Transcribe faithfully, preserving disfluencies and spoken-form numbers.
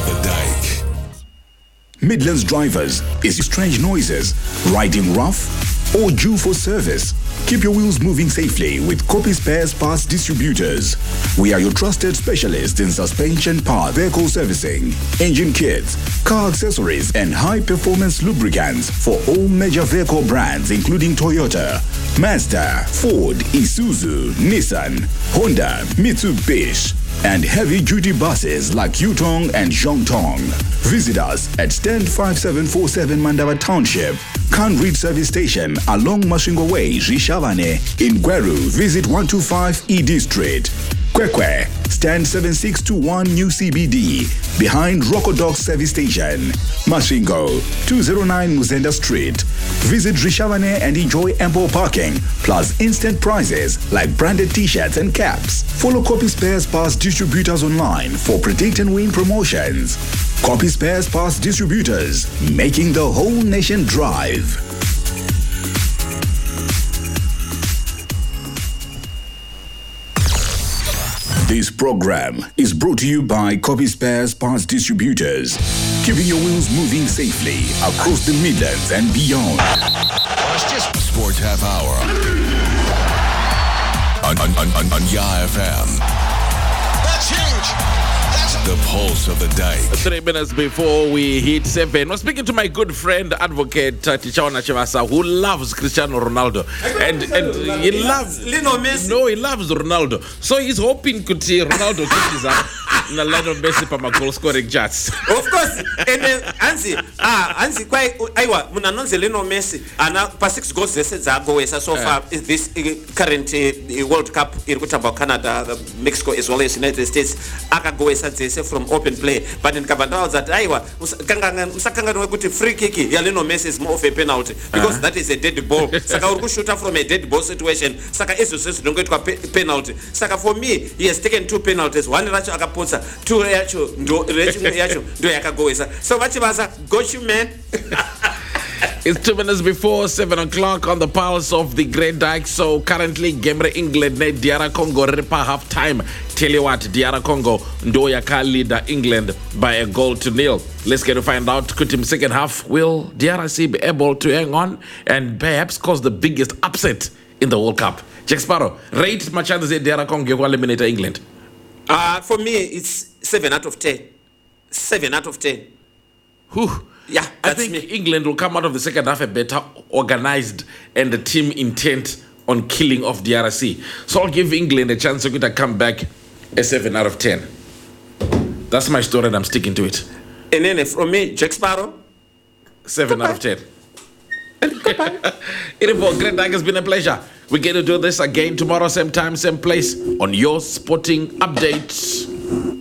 the dike. Midlands drivers, is it strange noises, riding rough, or due for service? Keep your wheels moving safely with Copy Spares Parts Distributors. We are your trusted specialists in suspension part vehicle servicing, engine kits, car accessories, and high-performance lubricants for all major vehicle brands including Toyota, Mazda, Ford, Isuzu, Nissan, Honda, Mitsubishi, and heavy-duty buses like Yutong and Zhongtong. Visit us at stand five seven four seven Mandava Township, Kanrit Service Station along Mashingo Way, Rishavane. In Gweru, visit one two five E D Street. Kwekwe, stand seven six two one New C B D, behind Rocodog Service Station. Mashingo, two oh nine Muzenda Street. Visit Rishavane and enjoy ample parking, plus instant prizes like branded t-shirts and caps. Follow Copy Spares Parts Distributors online for predict and win promotions. Copy Spares Parts Distributors, making the whole nation drive. This program is brought to you by Copy Spares Parts Distributors, keeping your wheels moving safely across the Midlands and beyond. It's just Sports Half Hour on, on, on, on, on Ya F M. That's huge. That's the pulse of the dike. Three minutes before we hit seven, we're speaking to my good friend, advocate uh, Tichawana Chivasa, who loves Cristiano Ronaldo. And, and he loves... Lionel Messi. No, he loves Ronaldo. So he's hoping to see Ronaldo catches up in the line of Messi for my goal scoring chats. Of course. And then, Anzi, ah, Anzi, quite, Iwa, Munanonze Lionel Messi, and now, for six goals, they said Zago, so far, is this uh, current uh, World Cup in Canada, Mexico, as well as United States, Aka go from open play. But in Kabandao, that Iwa, Musakanga go to free kick, Yalino Messi is more of a penalty, because uh-huh. that is a dead ball. Saka will shoot up from a dead ball situation. Saka is don't get to a pe- penalty. Saka for me, he has taken two penalties. One Racho Akaposa, two Racho, do Racho, do Yakagoesa. So much of got you, man. It's two minutes before seven o'clock on the pulse of the Great Dike. So currently, Gemre England, D R Congo, Ripa half time. Tell you what, D R Congo, Ndoyaka lead England by a goal to nil. Let's get to find out. Kutim second half, will D R C be able to hang on and perhaps cause the biggest upset in the World Cup? Jack Sparrow, rate my chances that D R Congo will eliminate England. Uh, for me, it's seven out of ten. Seven out of ten. Whew. Yeah, I think me. England will come out of the second half a better organized and the team intent on killing off D R C. So I'll give England a chance to come back a seven out of ten. That's my story and I'm sticking to it. And then from me, Jack Sparrow, seven Goodbye. out of ten. It was Great Dike, has been a pleasure. We get to do this again tomorrow, same time, same place on your sporting updates.